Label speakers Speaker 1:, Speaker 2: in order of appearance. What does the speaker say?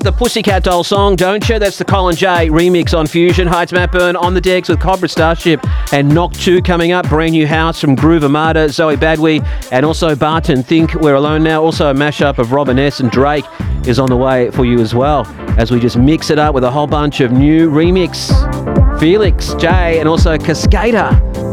Speaker 1: the Pussycat Doll song, don't you? That's the Colin J remix on Fusion. Hi, it's Matt Byrne on the decks with Cobra Starship and Knock 2 coming up. Brand new house from Groove Armada, Zoe Badwi, and also Barton Think We're Alone Now. Also a mashup of Robin S. and Drake is on the way for you as well, as we just mix it up with a whole bunch of new remix. Felix J and also Cascada